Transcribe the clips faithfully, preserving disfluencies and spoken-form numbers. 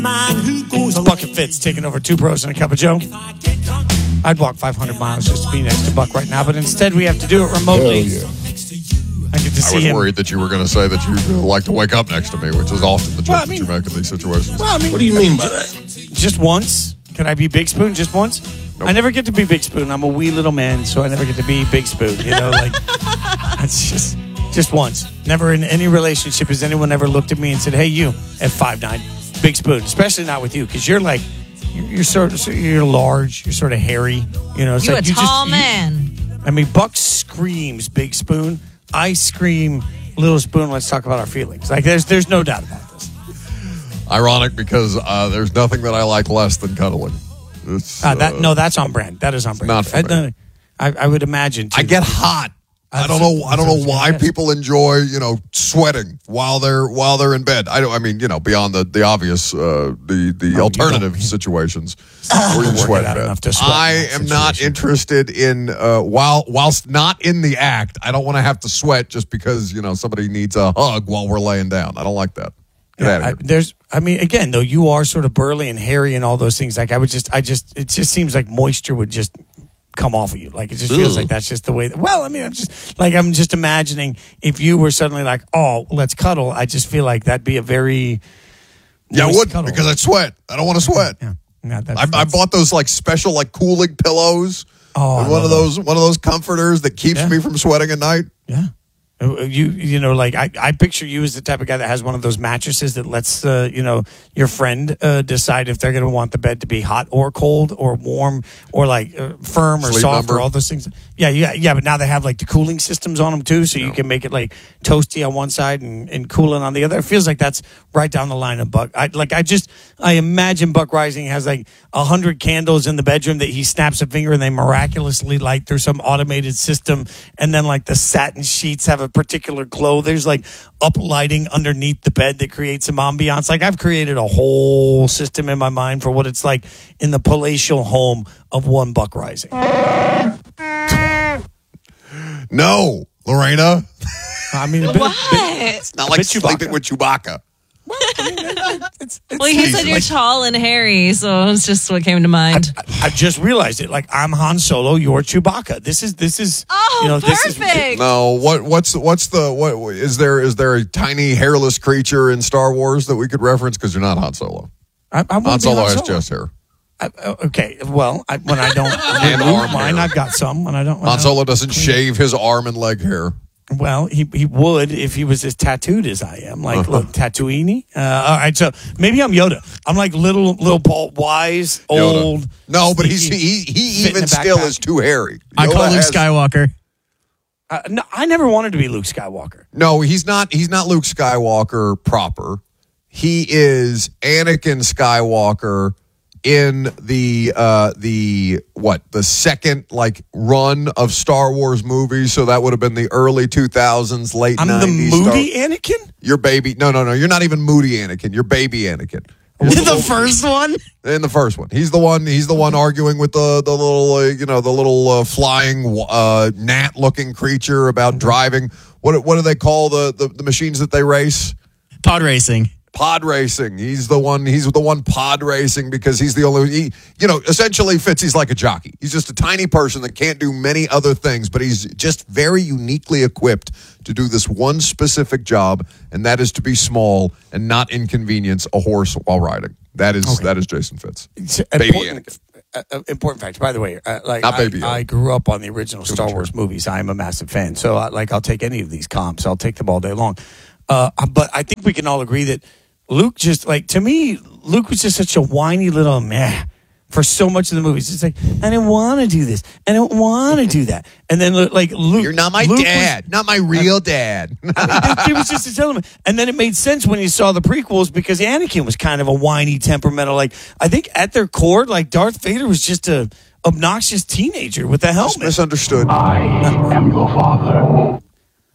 It's Bucket Fitz taking over Two Bros and a Cup of Joe. I'd walk five hundred miles just to be next to Buck right now, but instead we have to do it remotely. Hell yeah. I get to see I was him. worried that you were going to say that you like to wake up next to me, which is often the choice Well, I mean- that you make in these situations. Well, I mean, What do you mean by that? just once? Can I be Big Spoon just once? Nope. I never get to be Big Spoon. I'm a wee little man, so I never get to be Big Spoon. You know, like that's just just once. Never in any relationship has anyone ever looked at me and said, "Hey, you at five nine, Big Spoon." Especially not with you, because you're like you're, you're sort of you're large. You're sort of hairy. You know, it's You like a you tall just, you- man. I mean, Buck screams Big Spoon. I scream Little Spoon. Let's talk about our feelings. Like there's there's no doubt about this. Ironic because uh, there's nothing that I like less than cuddling. It's, Uh, that uh, no, that's on brand. That is on brand. not for I, me. no, I, I would imagine. Too. I get hot. I don't know. I don't know why people enjoy, you know, sweating while they're while they're in bed. I don't. I mean, you know, beyond the the obvious, uh, the the Oh, alternative you situations where you Work sweat it out in bed. enough to sweat in I that am not situation. interested in uh, while whilst not in the act. I don't want to have to sweat just because you know somebody needs a hug while we're laying down. I don't like that. Get Yeah, out of I, here. there's. I mean, again, though, you are sort of burly and hairy and all those things. Like I would just, I just, it just seems like moisture would just come off of you. Like it just feels like that's just the way. That, well, I mean, I'm just like I'm just imagining if you were suddenly like, oh, let's cuddle. I just feel like that'd be a very Yeah, I moist would cuddle. because I sweat. I don't want to sweat. yeah, yeah that's, I, I that's- bought those like special like cooling pillows. Oh, I And one love of those one of those comforters that keeps Yeah. me from sweating at night. Yeah. Uh, You you know, like I, I picture you as the type of guy that has one of those mattresses that lets uh, you know your friend uh, decide if they're going to want the bed to be hot or cold or warm or like uh, firm or Sleep soft number. or all those things. Yeah, yeah, yeah. But now they have like the cooling systems on them too, so you can make it like toasty on one side and, and cooling on the other. It feels like that's right down the line of Buck. I like I just I imagine Buck Rising has like a hundred candles in the bedroom that he snaps a finger and they miraculously light through some automated system, and then like the satin sheets have a particular glow. There's like up lighting underneath the bed that creates some ambiance. Like I've created a whole system in my mind for what it's like in the palatial home of one Buck Rising. No, Lorena. I mean, a bit, What? a bit- It's not like bit sleeping Chewbacca. with Chewbacca. it's, it's Well, you said you're tall and hairy, so it's just what came to mind. I just realized it. Like I'm Han Solo, you're Chewbacca. This is this is. Oh, you know, this is- perfect. No, what what's what's the what is there is there a tiny hairless creature in Star Wars that we could reference because you're not Han Solo. I, I wanna Han be Solo Han has chest hair. I, uh, okay, well, I, when I don't And remove arm mine, hair. I've got some. When I don't, when I Han don't- Solo doesn't shave his arm and leg hair. Well, he he would if he was as tattooed as I am, like Uh-huh. look, Tatooine. Uh, all right, so maybe I'm Yoda. I'm like little little Paul, wise, Yoda. old. No, but he's sneaky, he he fit in even the still backpack. is too hairy. I call Yoda Luke has- Skywalker. Uh, no, I never wanted to be Luke Skywalker. No, he's not. He's not Luke Skywalker proper. He is Anakin Skywalker in the uh, the what the second like run of Star Wars movies. So that would have been the early two thousands, late I'm the nineties. moody Anakin. You're baby. No, no, no. You're not even moody Anakin. You're baby Anakin. The first one? In the first one, he's the one. He's the one arguing with the the little, uh, you know, the little uh, flying uh, gnat-looking creature about driving. What what do they call the, the the machines that they race? Pod racing. Pod racing. He's the one. He's the one pod racing because he's the only. He, you know, essentially, Fitzy's like a jockey. He's just a tiny person that can't do many other things, but he's just very uniquely equipped to do this one specific job, and that is to be small and not inconvenience a horse while riding. That is Okay. that is Jason Fitz. It's Baby important, Anakin. uh, uh, important fact. By the way, uh, like Not I, Baby Yoda. I grew up on the original Star Wars movies. I am a massive fan, so uh, like I'll take any of these comps. I'll take them all day long. Uh, but I think we can all agree that Luke just like to me, Luke was just such a whiny little meh for so much of the movies. It's like I didn't want to do this, I don't want to do that, and then like Luke, You're not my Luke was- dad, not my real dad. it was just a element. And then it made sense when you saw the prequels because Anakin was kind of a whiny, temperamental. Like I think at their core, like Darth Vader was just a obnoxious teenager with a helmet. Misunderstood. I am your father.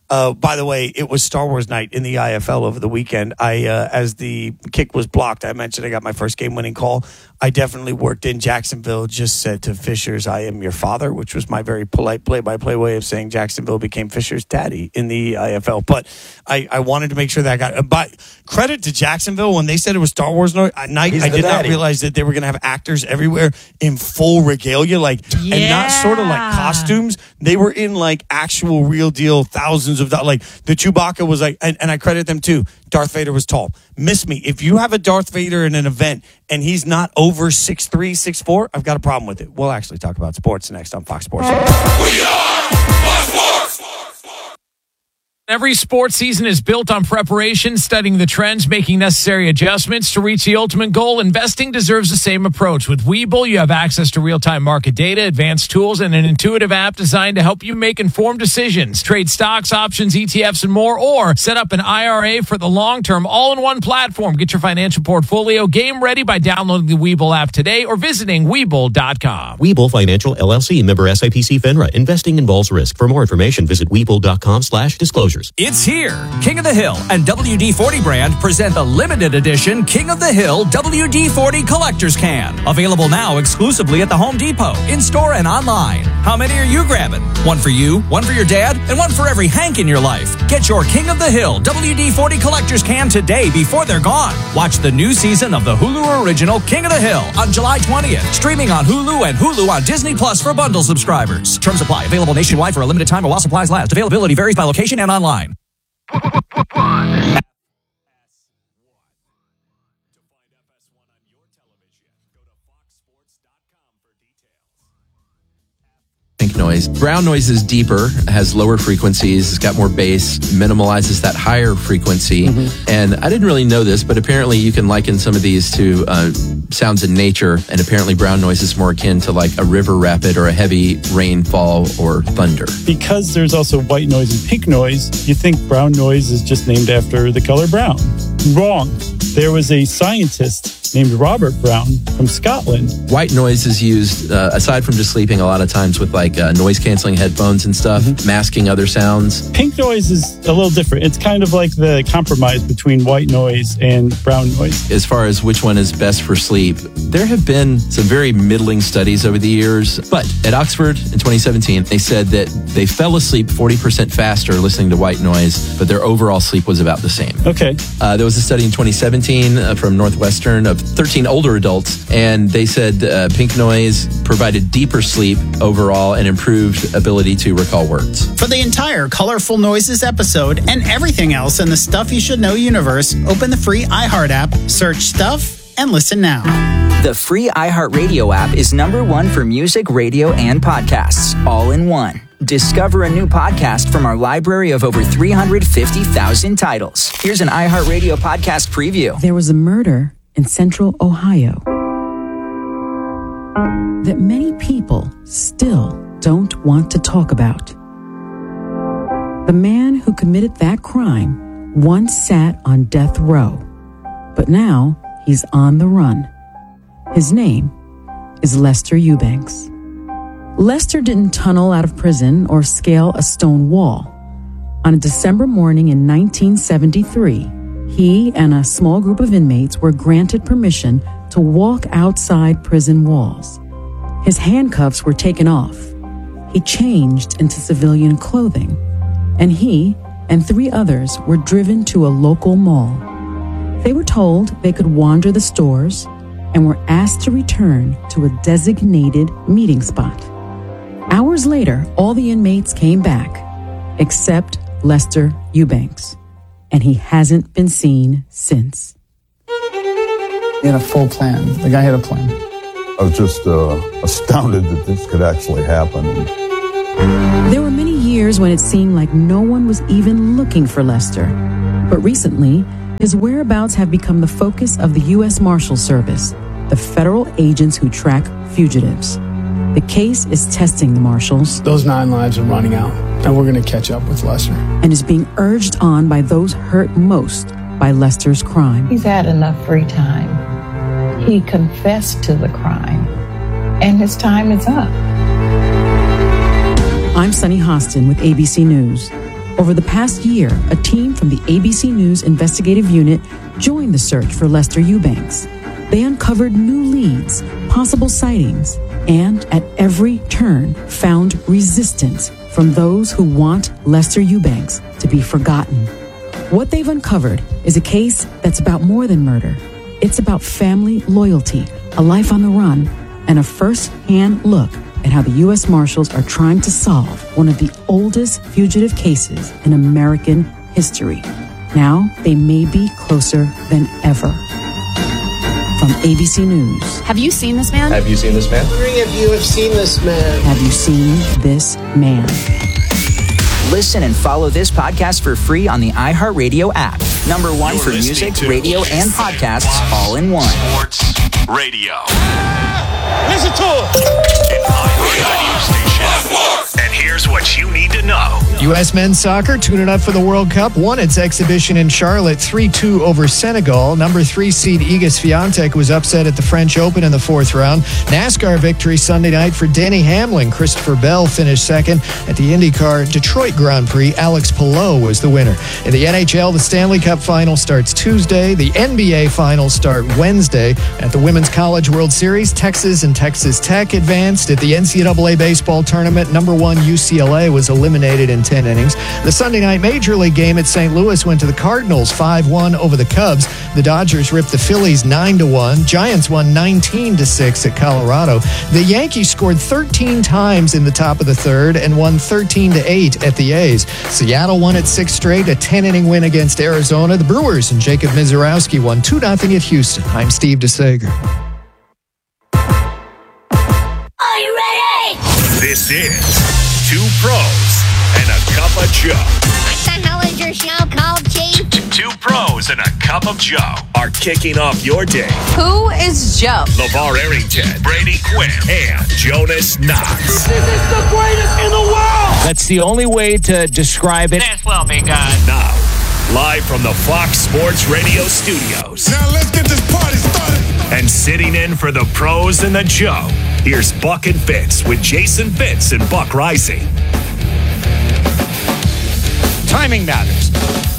Uh, by the way, it was Star Wars night in the I F L over the weekend. I, uh, as the kick was blocked, I mentioned I got my first game-winning call. I definitely worked in Jacksonville, just said to Fishers, I am your father, which was my very polite play-by-play way of saying Jacksonville became Fisher's daddy in the I F L. But I, I wanted to make sure that I got... Uh, but credit to Jacksonville, when they said it was Star Wars night, I He's did not daddy. realize that they were going to have actors everywhere in full regalia, like, Yeah. and not sort of like costumes. They were in like actual real deal thousands of dollars. Like the Chewbacca was like, and, and I credit them too. Darth Vader was tall. Miss me. If you have a Darth Vader in an event and he's not over six three, six four, I've got a problem with it. We'll actually talk about sports next on Fox Sports. We are Fox Sports. Every sports season is built on preparation, studying the trends, making necessary adjustments to reach the ultimate goal. Investing deserves the same approach. With Webull, you have access to real-time market data, advanced tools, and an intuitive app designed to help you make informed decisions. Trade stocks, options, E T Fs, and more, or set up an I R A for the long term, all in one platform. Get your financial portfolio game ready by downloading the Webull app today or visiting Webull dot com. Webull Financial, L L C, member S I P C FINRA. Investing involves risk. For more information, visit Webull dot com slash disclosures. It's here. King of the Hill and W D forty brand present the limited edition King of the Hill W D forty Collector's Can. Available now exclusively at the Home Depot, in-store and online. How many are you grabbing? One for you, one for your dad, and one for every Hank in your life. Get your King of the Hill W D forty Collector's Can today before they're gone. Watch the new season of the Hulu original King of the Hill on July twentieth. Streaming on Hulu and Hulu on Disney Plus for bundle subscribers. Terms apply. Available nationwide for a limited time while supplies last. Availability varies by location and online. Pink noise. Brown noise is deeper, has lower frequencies, it's got more bass, minimalizes that higher frequency. Mm-hmm. And I didn't really know this, but apparently you can liken some of these to uh, sounds in nature. And apparently brown noise is more akin to like a river rapid or a heavy rainfall or thunder. Because there's also white noise and pink noise, you think brown noise is just named after the color brown. Wrong. There was a scientist named Robert Brown from Scotland. White noise is used, uh, aside from just sleeping, a lot of times with like uh, noise-canceling headphones and stuff, mm-hmm. masking other sounds. Pink noise is a little different. It's kind of like the compromise between white noise and brown noise. As far as which one is best for sleep, there have been some very middling studies over the years. But at Oxford in twenty seventeen, they said that they fell asleep forty percent faster listening to white noise, but their overall sleep was about the same. Okay. Uh, there was a study in twenty seventeen uh, from Northwestern of thirteen older adults, and they said uh, pink noise provided deeper sleep overall and improved ability to recall words. For the entire Colorful Noises episode and everything else in the Stuff You Should Know universe, open the free iHeart app, search Stuff, and listen now. The free iHeartRadio app is number one for music, radio, and podcasts, all in one. Discover a new podcast from our library of over three hundred fifty thousand titles. Here's an iHeartRadio podcast preview. There was a murder in central Ohio that many people still don't want to talk about. The man who committed that crime once sat on death row, but now he's on the run. His name is Lester Eubanks. Lester didn't tunnel out of prison or scale a stone wall. On a December morning in nineteen seventy-three, he and a small group of inmates were granted permission to walk outside prison walls. His handcuffs were taken off. He changed into civilian clothing, and he and three others were driven to a local mall. They were told they could wander the stores and were asked to return to a designated meeting spot. Hours later, all the inmates came back, except Lester Eubanks, and he hasn't been seen since. He had a full plan. The guy had a plan. I was just uh, astounded that this could actually happen. There were many years when it seemed like no one was even looking for Lester. But recently, his whereabouts have become the focus of the U S Marshal Service, the federal agents who track fugitives. The case is testing the marshals. Those nine lives are running out, and we're going to catch up with Lester. And is being urged on by those hurt most by Lester's crime. He's had enough free time. He confessed to the crime, and his time is up. I'm Sunny Hostin with A B C News. Over the past year, a team from the A B C News investigative unit joined the search for Lester Eubanks. They uncovered new leads, possible sightings, and at every turn found resistance from those who want Lester Eubanks to be forgotten. What they've uncovered is a case that's about more than murder. It's about family loyalty, a life on the run, and a first-hand look at how the U S Marshals are trying to solve one of the oldest fugitive cases in American history. Now they may be closer than ever. From A B C News. Have you seen this man? Have you seen this man? I'm wondering if you have seen this man. Have you seen this man? Listen and follow this podcast for free on the iHeartRadio app. Number one You're for music, radio, and podcasts all in one. Sports Radio. Listen to it. An iHeart station. And here's what you need to know. U S men's soccer tuning up for the World Cup won its exhibition in Charlotte three two over Senegal. Number three seed Iga Swiatek was upset at the French Open in the fourth round. NASCAR victory Sunday night for Denny Hamlin. Christopher Bell finished second. At the IndyCar Detroit Grand Prix, Alex Palou was the winner. In the N H L, the Stanley Cup final starts Tuesday. The N B A finals start Wednesday. At the Women's College World Series, Texas and Texas Tech advanced. At the N C double A baseball tournament, number one U C L A was eliminated in ten innings. The Sunday night Major League game at Saint Louis went to the Cardinals five one over the Cubs. The Dodgers ripped the Phillies nine to one. Giants won nineteen to six at Colorado. The Yankees scored thirteen times in the top of the third and won thirteen to eight at the A's. Seattle won its sixth straight, a ten-inning win against Arizona. The Brewers and Jacob Mizorowski won two nothing at Houston. I'm Steve DeSager. Are you ready? This is Two Pros and a Cup of Joe. What the hell is your show called, Chief? Two Pros and a Cup of Joe are kicking off your day. Who is Joe? LeVar Arrington, Brady Quinn, and Jonas Knox. This is the greatest in the world. That's the only way to describe it. This will be good. Now, live from the Fox Sports Radio studios. Now let's get this party started. And sitting in for the Pros and the Joe, here's Buck and Fitz with Jason Fitz and Buck Rising. Timing matters.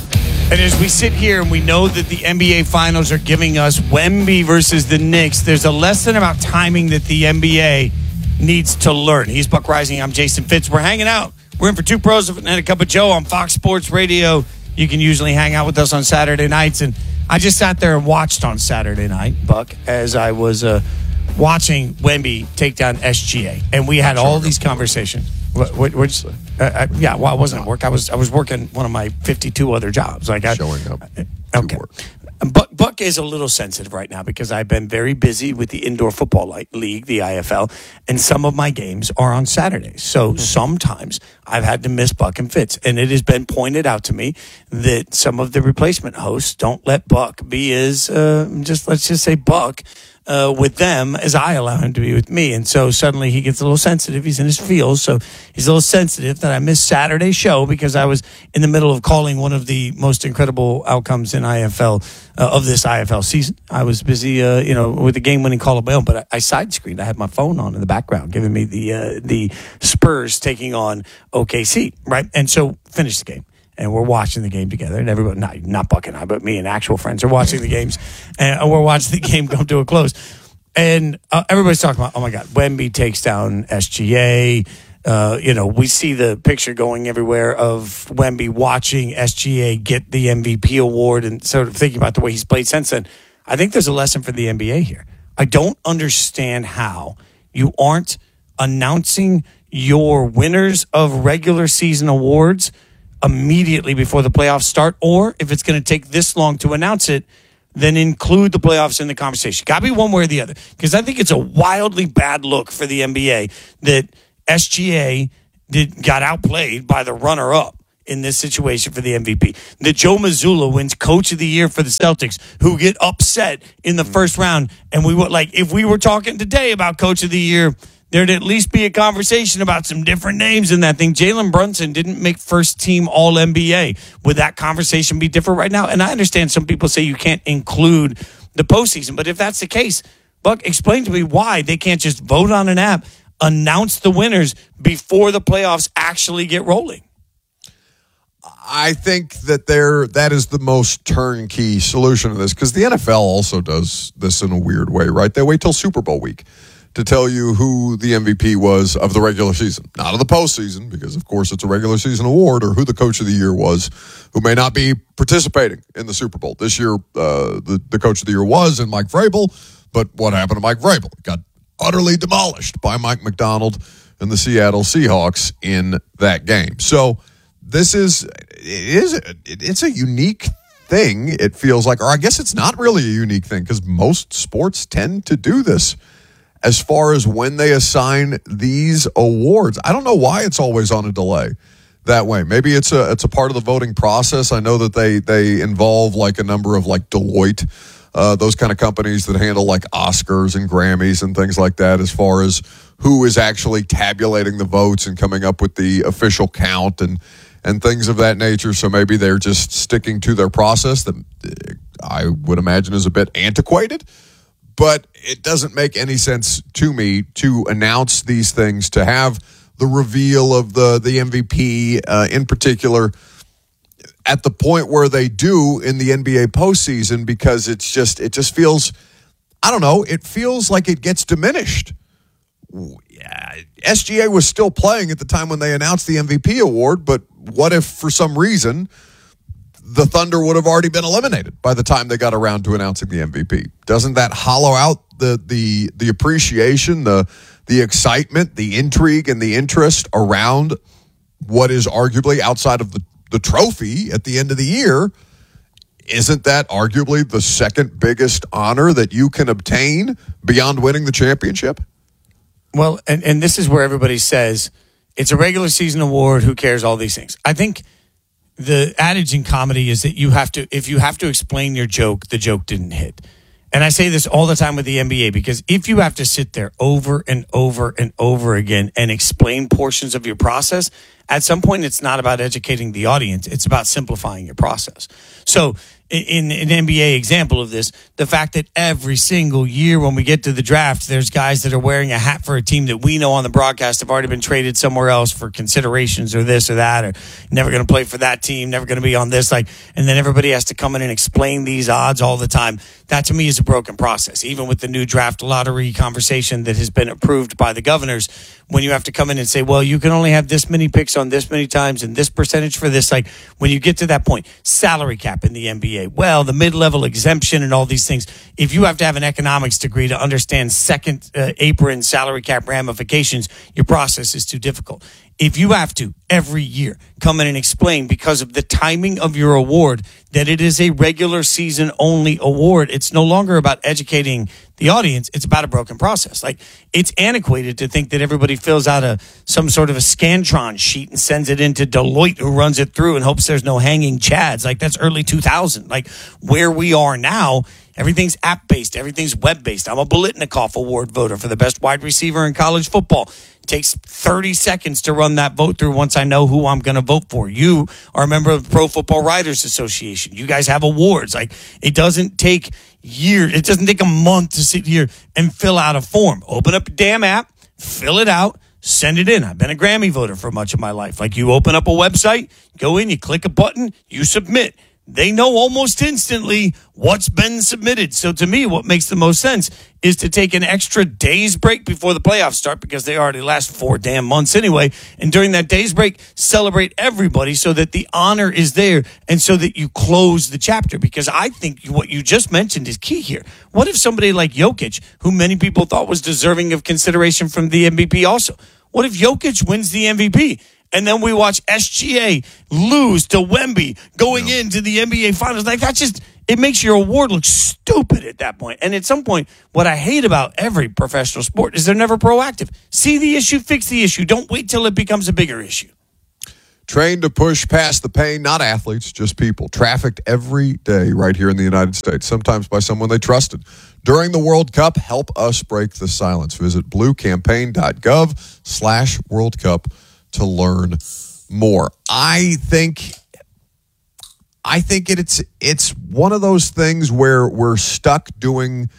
And as we sit here and we know that the N B A Finals are giving us Wemby versus the Knicks, there's a lesson about timing that the N B A needs to learn. He's Buck Rising. I'm Jason Fitz. We're hanging out. We're in for Two Pros and a Cup of Joe on Fox Sports Radio. You can usually hang out with us on Saturday nights. And I just sat there and watched on Saturday night, Buck, as I was uh, watching Wemby take down S G A. And we had all these conversations. What, what, what's, uh, I, yeah, well, I wasn't at work. I was I was working one of my fifty-two other jobs. Like I, Showing up. Okay. Buck, Buck is a little sensitive right now because I've been very busy with the Indoor Football League, the I F L, and some of my games are on Saturdays. So mm-hmm. sometimes I've had to miss Buck and Fitz. And it has been pointed out to me that some of the replacement hosts don't let Buck be as, uh, just let's just say Buck, Uh, with them as I allow him to be with me. And so suddenly he gets a little sensitive. He's in his feels. So he's a little sensitive that I missed Saturday's show because I was in the middle of calling one of the most incredible outcomes in I F L uh, of this I F L season. I was busy, uh, you know, with the game-winning call of my own, but I, I side screened. I had my phone on in the background giving me the, uh, the Spurs taking on O K C, right? And so finished the game. And we're watching the game together, and everybody, not, not Buck and I, but me and actual friends are watching the games, and we're watching the game come to a close. And uh, everybody's talking about, oh my God, Wemby takes down S G A. Uh, you know, we see the picture going everywhere of Wemby watching S G A get the M V P award and sort of thinking about the way he's played since then. I think there's a lesson for the N B A here. I don't understand how you aren't announcing your winners of regular season awards immediately before the playoffs start, or if it's going to take this long to announce it, then include the playoffs in the conversation. Got to be one way or the other, because I think it's a wildly bad look for the N B A that S G A did got outplayed by the runner-up in this situation for the M V P. That Joe Mazzulla wins Coach of the Year for the Celtics, who get upset in the first round, and we would like if we were talking today about Coach of the Year, there'd at least be a conversation about some different names in that thing. Jalen Brunson didn't make first team All N B A. Would that conversation be different right now? And I understand some people say you can't include the postseason, but if that's the case, Buck, explain to me why they can't just vote on an app, announce the winners before the playoffs actually get rolling. I think that there that is the most turnkey solution to this, because the N F L also does this in a weird way, right? They wait till Super Bowl week to tell you who the M V P was of the regular season, not of the postseason, because of course it's a regular season award, or who the coach of the year was, who may not be participating in the Super Bowl. This year, uh, the, the coach of the year was in Mike Vrabel, but what happened to Mike Vrabel? Got utterly demolished by Mike McDonald and the Seattle Seahawks in that game. So this is, it is, it's a unique thing, it feels like, or I guess it's not really a unique thing, because most sports tend to do this as far as when they assign these awards. I don't know why it's always on a delay that way. Maybe it's a it's a part of the voting process. I know that they they involve like a number of like Deloitte, uh, those kind of companies that handle like Oscars and Grammys and things like that, as far as who is actually tabulating the votes and coming up with the official count and and things of that nature. So maybe they're just sticking to their process that I would imagine is a bit antiquated. But it doesn't make any sense to me to announce these things, to have the reveal of the, the M V P uh, in particular at the point where they do in the N B A postseason, because it's just it just feels, I don't know, it feels like it gets diminished. Yeah, S G A was still playing at the time when they announced the M V P award, but what if for some reason the Thunder would have already been eliminated by the time they got around to announcing the M V P? Doesn't that hollow out the the the appreciation, the the excitement, the intrigue, and the interest around what is arguably, outside of the, the trophy at the end of the year, isn't that arguably the second biggest honor that you can obtain beyond winning the championship? Well, and, and this is where everybody says it's a regular season award, who cares, all these things. I think the adage in comedy is that you have to, if you have to explain your joke, the joke didn't hit. And I say this all the time with the N B A, because if you have to sit there over and over and over again and explain portions of your process, at some point it's not about educating the audience. It's about simplifying your process. So in an N B A example of this, the fact that every single year when we get to the draft, there's guys that are wearing a hat for a team that we know on the broadcast have already been traded somewhere else for considerations or this or that, or never going to play for that team, never going to be on this, like, and then everybody has to come in and explain these odds all the time. That to me is a broken process. Even with the new draft lottery conversation that has been approved by the governors, when you have to come in and say, well, you can only have this many picks on this many times and this percentage for this, like when you get to that point, salary cap in the N B A, well, the mid-level exemption and all these things. If you have to have an economics degree to understand second uh, apron salary cap ramifications, your process is too difficult. If you have to every year come in and explain, because of the timing of your award, that it is a regular season only award, it's no longer about educating the audience. It's about a broken process. Like, it's antiquated to think that everybody fills out a some sort of a Scantron sheet and sends it into Deloitte, who runs it through and hopes there's no hanging chads. Like, that's early two thousand. Like, where we are now, everything's app-based. Everything's web-based. I'm a Biletnikoff Award voter for the best wide receiver in college football. It takes thirty seconds to run that vote through once I know who I'm going to vote for. You are a member of the Pro Football Writers Association. You guys have awards. Like, it doesn't take years. It doesn't take a month to sit here and fill out a form. Open up a damn app, fill it out, send it in. I've been a Grammy voter for much of my life. Like, you open up a website, go in, you click a button, you submit. They know almost instantly what's been submitted. So to me, what makes the most sense is to take an extra day's break before the playoffs start, because they already last four damn months anyway. And during that day's break, celebrate everybody so that the honor is there and so that you close the chapter. Because I think what you just mentioned is key here. What if somebody like Jokic, who many people thought was deserving of consideration from the M V P also, what if Jokic wins the M V P? And then we watch S G A lose to Wemby going yeah. into the N B A Finals. Like, that just, it makes your award look stupid at that point. And at some point, what I hate about every professional sport is they're never proactive. See the issue, fix the issue. Don't wait till it becomes a bigger issue. Trained to push past the pain, not athletes, just people. Trafficked every day right here in the United States, sometimes by someone they trusted. During the World Cup, help us break the silence. Visit bluecampaign.gov slash World Cup to learn more. I think I think it, it's it's one of those things where we're stuck doing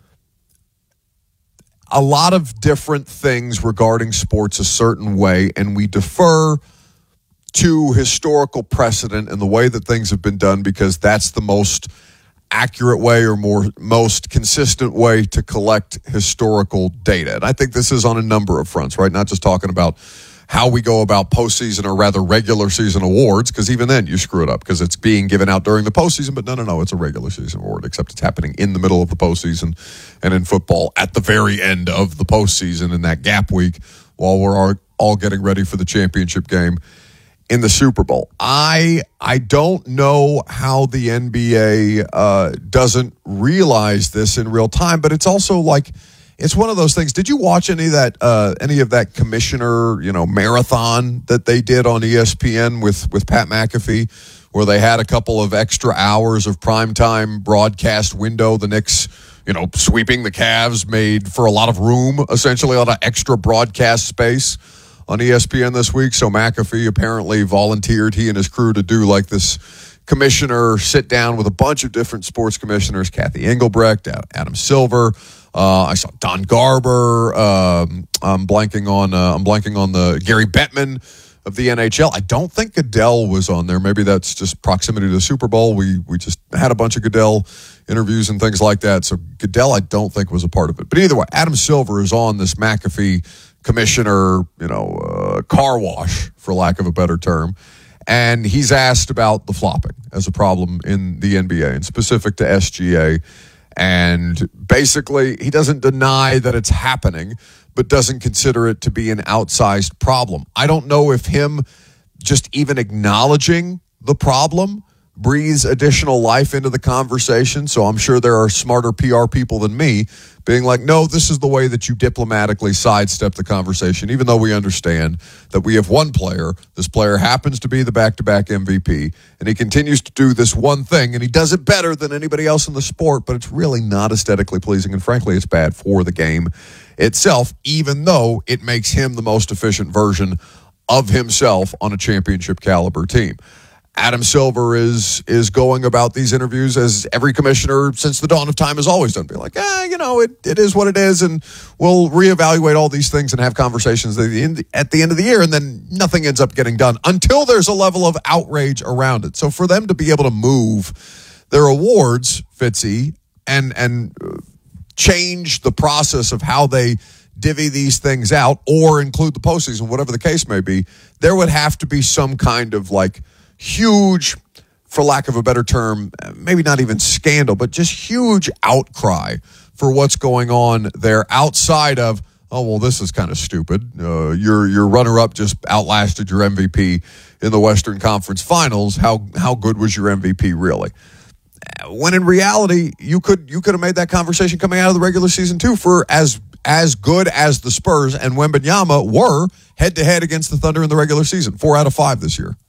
a lot of different things regarding sports a certain way, and we defer to historical precedent and the way that things have been done, because that's the most accurate way or more most consistent way to collect historical data. And I think this is on a number of fronts, right? Not just talking about how we go about postseason or rather regular season awards, because even then you screw it up because it's being given out during the postseason. But no, no, no, it's a regular season award, except it's happening in the middle of the postseason, and in football at the very end of the postseason in that gap week while we're all, all getting ready for the championship game in the Super Bowl. I I don't know how the N B A uh, doesn't realize this in real time, but it's also like, it's one of those things. Did you watch any of that uh, any of that commissioner, you know, marathon that they did on E S P N with with Pat McAfee, where they had a couple of extra hours of primetime broadcast window? The Knicks, you know, sweeping the Cavs made for a lot of room, essentially, a lot of extra broadcast space on E S P N this week. So McAfee apparently volunteered, he and his crew, to do like this commissioner sit down with a bunch of different sports commissioners, Kathy Engelbrecht, Adam Silver. Uh, I saw Don Garber. Um, I'm blanking on. Uh, I'm blanking on the Gary Bettman of the N H L. I don't think Goodell was on there. Maybe that's just proximity to the Super Bowl. We we just had a bunch of Goodell interviews and things like that. So Goodell, I don't think, was a part of it. But either way, Adam Silver is on this McAfee commissioner, you know, uh, car wash, for lack of a better term. And he's asked about the flopping as a problem in the N B A and specific to S G A. And basically, he doesn't deny that it's happening, but doesn't consider it to be an outsized problem. I don't know if him just even acknowledging the problem breathes additional life into the conversation. So I'm sure there are smarter P R people than me being like, no, this is the way that you diplomatically sidestep the conversation, even though we understand that we have one player. This player happens to be the back-to-back M V P, and he continues to do this one thing, and he does it better than anybody else in the sport, but it's really not aesthetically pleasing, and frankly, it's bad for the game itself, even though it makes him the most efficient version of himself on a championship caliber team. Adam Silver is is going about these interviews as every commissioner since the dawn of time has always done. Be like, eh, you know, it, it is what it is, and we'll reevaluate all these things and have conversations at the, end, at the end of the year, and then nothing ends up getting done until there's a level of outrage around it. So for them to be able to move their awards, Fitzy, and, and change the process of how they divvy these things out or include the postseason, whatever the case may be, there would have to be some kind of like huge, for lack of a better term, maybe not even scandal, but just huge outcry for what's going on there outside of, oh, well, this is kind of stupid. Uh, your your runner-up just outlasted your M V P in the Western Conference Finals. How how good was your M V P really? When in reality, you could you could have made that conversation coming out of the regular season too, for as as good as the Spurs and Wembanyama were head-to-head against the Thunder in the regular season. Four out of five this year.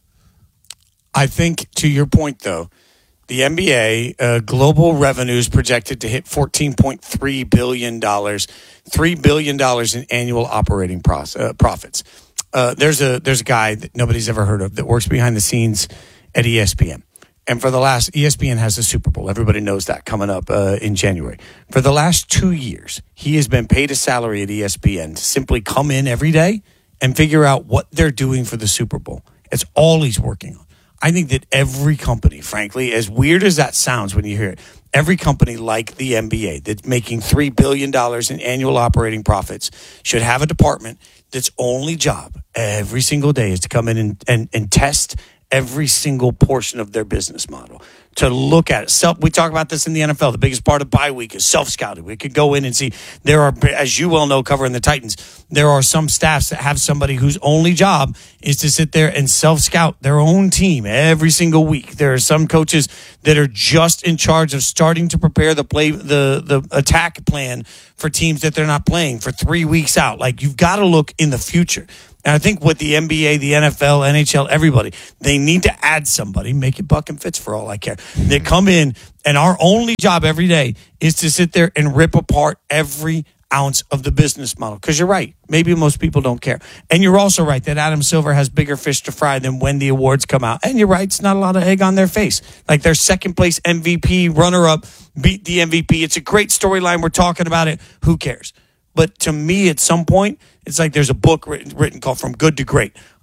I think, to your point, though, the N B A uh, global revenues projected to hit fourteen point three billion dollars, three billion dollars in annual operating pros- uh, profits. Uh, there's a there's a guy that nobody's ever heard of that works behind the scenes at E S P N. And for the last, E S P N has a Super Bowl. Everybody knows that coming up uh, in January. For the last two years, he has been paid a salary at E S P N to simply come in every day and figure out what they're doing for the Super Bowl. It's all he's working on. I think that every company, frankly, as weird as that sounds when you hear it, every company like the N B A that's making three billion dollars in annual operating profits should have a department that's only job every single day is to come in and, and, and test every single portion of their business model, to look at it. Self, we talk about this in the N F L. The biggest part of bye week is self-scouting. We could go in and see, there are, as you well know, covering the Titans, there are some staffs that have somebody whose only job is to sit there and self-scout their own team every single week. There are some coaches that are just in charge of starting to prepare the play, the, the attack plan for teams that they're not playing for three weeks out. Like, you've got to look in the future. And I think with the N B A, the N F L, N H L, everybody, they need to add somebody, make it Buck and Fitz for all I care. They come in, and our only job every day is to sit there and rip apart every ounce of the business model. Because you're right. Maybe most people don't care. And you're also right that Adam Silver has bigger fish to fry than when the awards come out. And you're right, it's not a lot of egg on their face. Like, their second place M V P runner-up beat the M V P. It's a great storyline. We're talking about it. Who cares? But to me, at some point, it's like there's a book written, written called From Good to Great.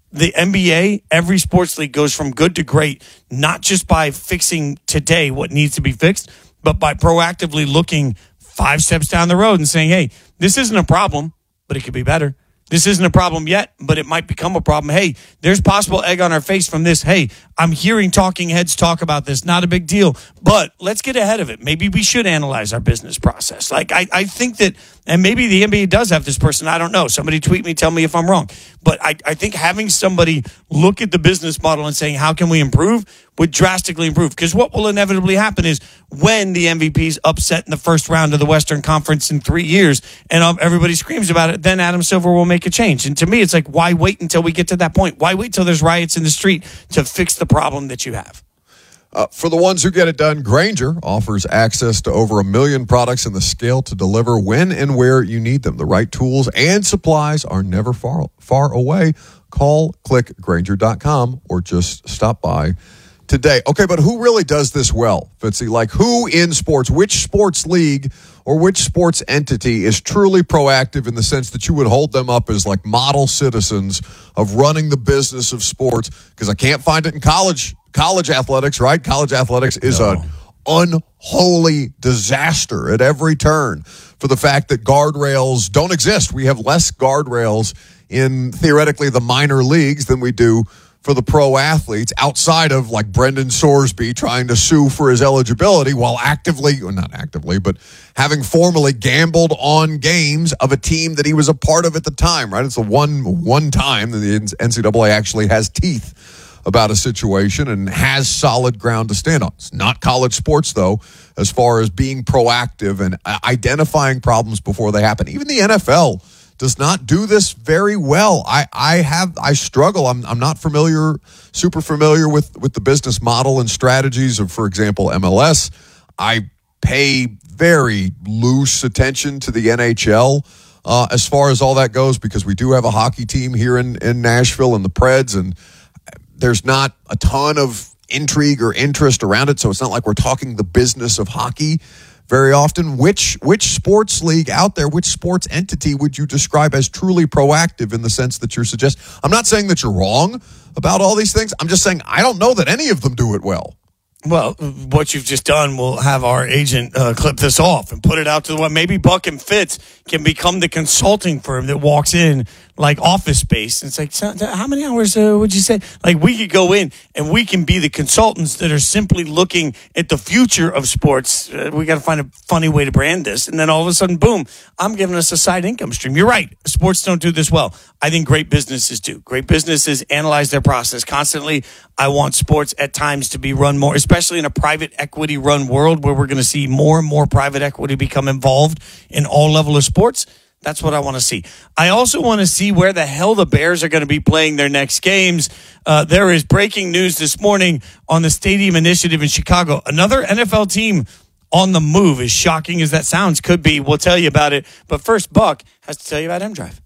the N B A, every sports league goes from good to great, not just by fixing today what needs to be fixed, but by proactively looking five steps down the road and saying, hey, this isn't a problem, but it could be better. This isn't a problem yet, but it might become a problem. Hey, there's possible egg on our face from this. Hey, I'm hearing talking heads talk about this. Not a big deal, but let's get ahead of it. Maybe we should analyze our business process. Like, I, I think that, and maybe the N B A does have this person. I don't know. Somebody tweet me, tell me if I'm wrong. But I, I think having somebody look at the business model and saying, how can we improve, would drastically improve. Because what will inevitably happen is when the M V P's upset in the first round of the Western Conference in three years and um, everybody screams about it, then Adam Silver will make a change. And to me, it's like, why wait until we get to that point? Why wait till there's riots in the street to fix the problem that you have? Uh, for the ones who get it done, Grainger offers access to over a million products and the scale to deliver when and where you need them. The right tools and supplies are never far, far away. Call, click Grainger dot com or just stop by today. Okay, but who really does this well, Fitzy? Like, who in sports, which sports league or which sports entity is truly proactive in the sense that you would hold them up as like model citizens of running the business of sports? Because I can't find it in college college athletics, right? College athletics is no. an unholy disaster at every turn for the fact that guardrails don't exist. We have less guardrails in theoretically the minor leagues than we do for the pro athletes, outside of like Brendan Sorsby trying to sue for his eligibility while actively, or not actively, but having formally gambled on games of a team that he was a part of at the time, right? It's the one one time that the N C double A actually has teeth about a situation and has solid ground to stand on. It's not college sports, though, as far as being proactive and identifying problems before they happen. Even the N F L does not do this very well. I, I have I struggle. I'm I'm not familiar, super familiar with, with the business model and strategies of, for example, M L S. I pay very loose attention to the N H L uh, as far as all that goes, because we do have a hockey team here in, in Nashville and the Preds, and there's not a ton of intrigue or interest around it, so it's not like we're talking the business of hockey very often. Which which sports league out there, which sports entity would you describe as truly proactive in the sense that you're suggesting? I'm not saying that you're wrong about all these things. I'm just saying I don't know that any of them do it well. Well, what you've just done will have our agent uh, clip this off and put it out to the one. Maybe Buck and Fitz can become the consulting firm that walks in like Office Space. And it's like, so, how many hours uh, would you say? Like, we could go in and we can be the consultants that are simply looking at the future of sports. Uh, we got to find a funny way to brand this. And then all of a sudden, boom, I'm giving us a side income stream. You're right. Sports don't do this well. I think great businesses do. Great businesses analyze their process constantly. I want sports at times to be run more, especially in a private equity run world where we're going to see more and more private equity become involved in all level of sports. That's what I want to see. I also want to see where the hell the Bears are going to be playing their next games. Uh, there is breaking news this morning on the Stadium Initiative in Chicago. Another N F L team on the move, as shocking as that sounds, could be. We'll tell you about it. But first, Buck has to tell you about M-Drive.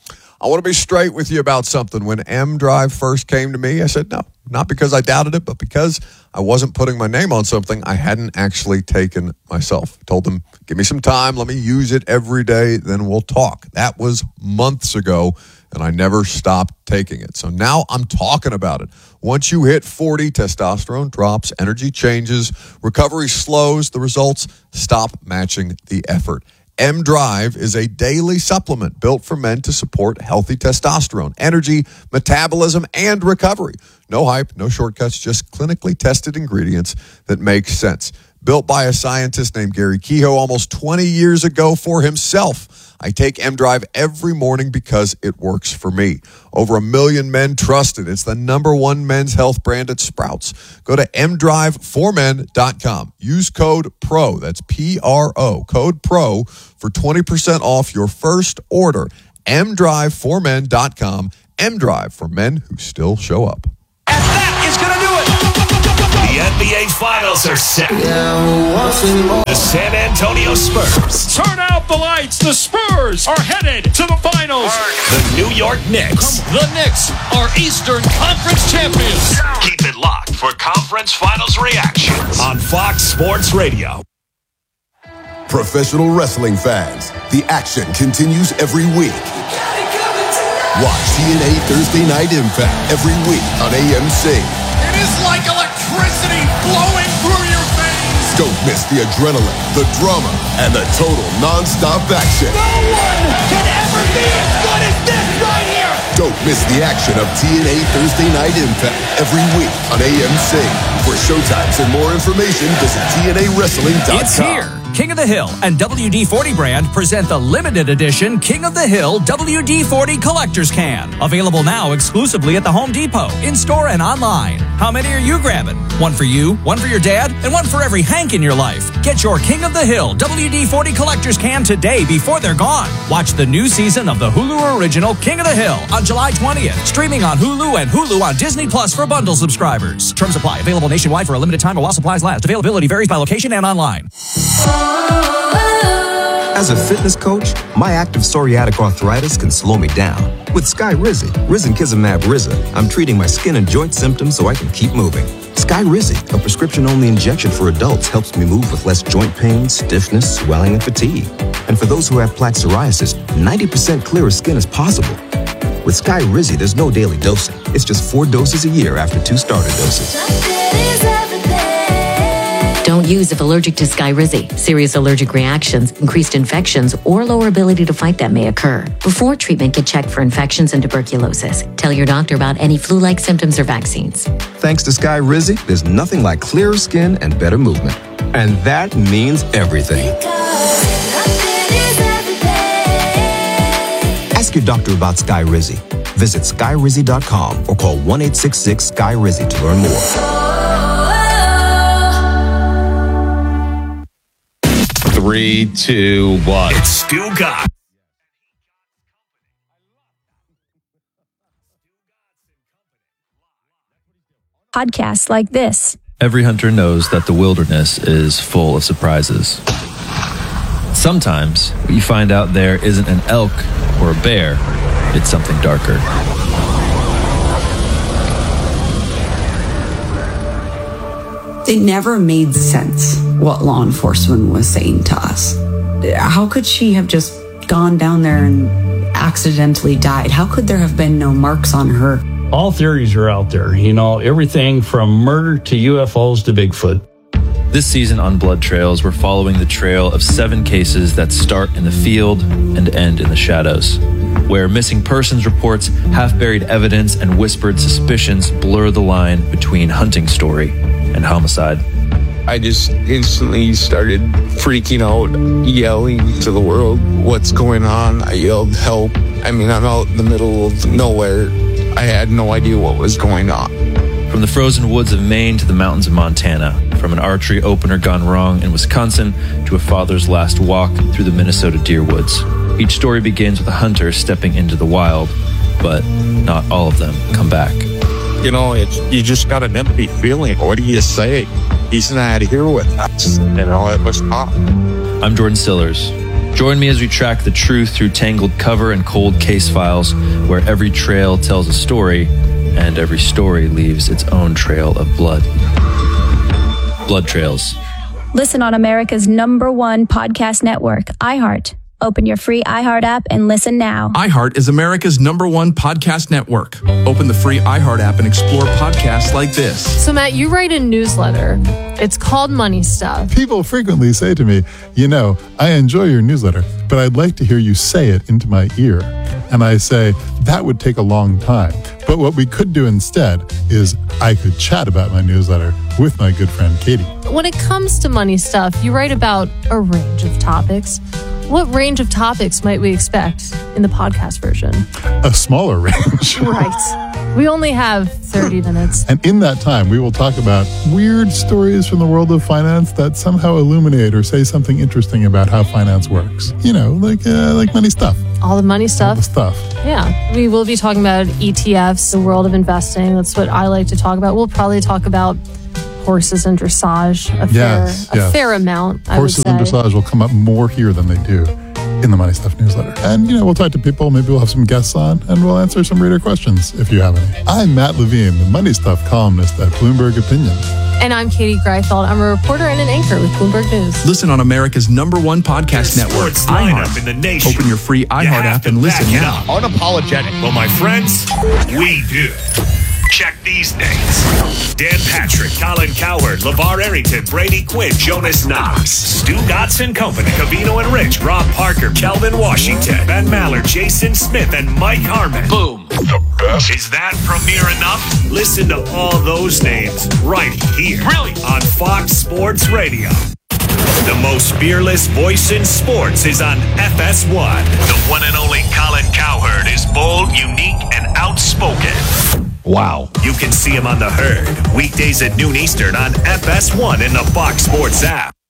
I want to be straight with you about something. When M-Drive first came to me, I said no. Not because I doubted it, but because I wasn't putting my name on something I hadn't actually taken myself. I told them, give me some time, let me use it every day, then we'll talk. That was months ago, and I never stopped taking it. So now I'm talking about it. Once you hit forty, testosterone drops, energy changes, recovery slows, the results stop matching the effort. M-Drive is a daily supplement built for men to support healthy testosterone, energy, metabolism, and recovery. No hype, no shortcuts, just clinically tested ingredients that make sense. Built by a scientist named Gary Kehoe almost twenty years ago for himself. I take M-Drive every morning because it works for me. Over a million men trust it. It's the number one men's health brand at Sprouts. Go to m drive for men dot com. Use code PRO, that's P R O, code PRO, for twenty percent off your first order. m drive for men dot com. M-Drive for men who still show up. And that is going to do it. The N B A Finals are set. The San Antonio Spurs. Turn out the lights. The Spurs are headed to the finals. The New York Knicks. The Knicks are Eastern Conference champions. Keep it locked for Conference Finals reactions on Fox Sports Radio. Professional wrestling fans, the action continues every week. Watch T N A Thursday Night Impact every week on A M C. It is like electricity flowing through your veins. Don't miss the adrenaline, the drama, and the total non-stop action. No one can ever be as good as this right here. Don't miss the action of T N A Thursday Night Impact every week on A M C. For showtimes and more information, visit T N A Wrestling dot com. It's here. King of the Hill and W D forty brand present the limited edition King of the Hill W D forty Collector's Can. Available now exclusively at the Home Depot, in-store and online. How many are you grabbing? One for you, one for your dad, and one for every Hank in your life. Get your King of the Hill W D forty Collector's Can today before they're gone. Watch the new season of the Hulu original King of the Hill on July twentieth. Streaming on Hulu and Hulu on Disney Plus for bundle subscribers. Terms apply. Available nationwide for a limited time or while supplies last. Availability varies by location and online. As a fitness coach, my active psoriatic arthritis can slow me down. With Skyrizi, Risankizumab Riza, I'm treating my skin and joint symptoms so I can keep moving. Skyrizi, a prescription-only injection for adults, helps me move with less joint pain, stiffness, swelling, and fatigue. And for those who have plaque psoriasis, ninety percent clearer skin is possible. With Skyrizi, there's no daily dosing. It's just four doses a year after two starter doses. Don't use if allergic to Skyrizi. Serious allergic reactions, increased infections, or lower ability to fight them may occur. Before treatment, get checked for infections and tuberculosis. Tell your doctor about any flu-like symptoms or vaccines. Thanks to Skyrizi, there's nothing like clearer skin and better movement. And that means everything. Ask your doctor about Skyrizi. Visit Skyrizi dot com or call one eight six six Skyrizi to learn more. Three, two, one. It's Stu Gott. Podcasts like this. Every hunter knows that the wilderness is full of surprises. Sometimes what you find out there isn't an elk or a bear, it's something darker. It never made sense what law enforcement was saying to us. How could she have just gone down there and accidentally died? How could there have been no marks on her? All theories are out there, you know, everything from murder to U F Os to Bigfoot. This season on Blood Trails, we're following the trail of seven cases that start in the field and end in the shadows, where missing persons reports, half-buried evidence, and whispered suspicions blur the line between hunting story and homicide. I just instantly started freaking out, yelling to the world, what's going on? I yelled, help. I mean, I'm out in the middle of nowhere. I had no idea what was going on. From the frozen woods of Maine to the mountains of Montana, from an archery opener gone wrong in Wisconsin to a father's last walk through the Minnesota deer woods. Each story begins with a hunter stepping into the wild, but not all of them come back. You know, it's, you just got an empty feeling. What do you say? He's not here with us. You know, it was tough. I'm Jordan Sillers. Join me as we track the truth through tangled cover and cold case files, where every trail tells a story and every story leaves its own trail of blood. Blood Trails. Listen on America's number one podcast network, iHeart. Open your free iHeart app and listen now. iHeart is America's number one podcast network. Open the free iHeart app and explore podcasts like this. So, Matt, you write a newsletter. It's called Money Stuff. People frequently say to me, you know, I enjoy your newsletter, but I'd like to hear you say it into my ear. And I say, that would take a long time. But what we could do instead is I could chat about my newsletter with my good friend Katie. When it comes to money stuff, you write about a range of topics. What range of topics might we expect in the podcast version? A smaller range. Right. We only have thirty minutes. And in that time, we will talk about weird stories from the world of finance that somehow illuminate or say something interesting about how finance works. You know, like uh, like money stuff. All the money stuff. All the stuff. Yeah. We will be talking about E T Fs, the world of investing. That's what I like to talk about. We'll probably talk about horses and dressage a yes, fair, yes. a fair amount, I Horses would say. and dressage will come up more here than they do in the Money Stuff newsletter. And, you know, we'll talk to people. Maybe we'll have some guests on, and we'll answer some reader questions if you have any. I'm Matt Levine, the Money Stuff columnist at Bloomberg Opinion. And I'm Katie Greifeld. I'm a reporter and an anchor with Bloomberg News. Listen on America's number one podcast network, Sports lineup iHeart. in the nation. Open your free You iHeart have app to and listen back it now. up. Unapologetic. Well, my friends, we do. Check these names. Dan Patrick, Colin Cowherd, LeVar Arrington, Brady Quinn, Jonas Knox, Stu Gotts and Company, Cavino and Rich, Rob Parker, Kelvin Washington, Ben Maller, Jason Smith, and Mike Harmon. Boom. The best. Is that premiere enough? Listen to all those names right here. Really? On Fox Sports Radio. The most fearless voice in sports is on F S one. The one and only Colin Cowherd is bold, unique, and outspoken. Wow. You can see him on The Herd, weekdays at noon Eastern on F S one in the Fox Sports app.